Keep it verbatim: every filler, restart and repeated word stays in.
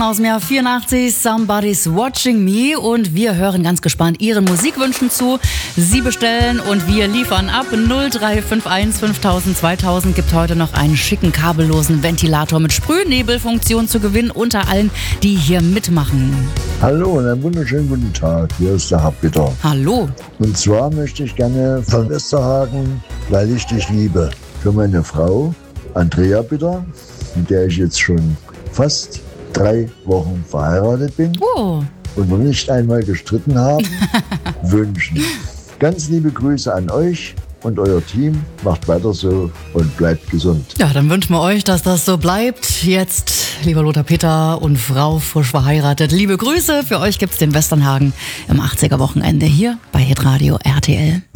Aus dem Jahr vierundachtzig, Somebody's Watching Me, und wir hören ganz gespannt Ihren Musikwünschen zu. Sie bestellen und wir liefern ab. null drei fünf eins fünftausend zweitausend gibt heute noch einen schicken kabellosen Ventilator mit Sprühnebelfunktion zu gewinnen unter allen, die hier mitmachen. Hallo und einen wunderschönen guten Tag, hier ist der Herr Bitter. Hallo. Und zwar möchte ich gerne von Westerhagen, weil ich dich liebe, für meine Frau Andrea Bitter, mit der ich jetzt schon fast drei Wochen verheiratet bin Oh. und noch nicht einmal gestritten haben, wünschen. Ganz liebe Grüße an euch und euer Team. Macht weiter so und bleibt gesund. Ja, dann wünschen wir euch, dass das so bleibt. Jetzt, lieber Lothar Peter und Frau frisch verheiratet, liebe Grüße. Für euch gibt's den Westernhagen im achtziger Wochenende hier bei Hitradio R T L.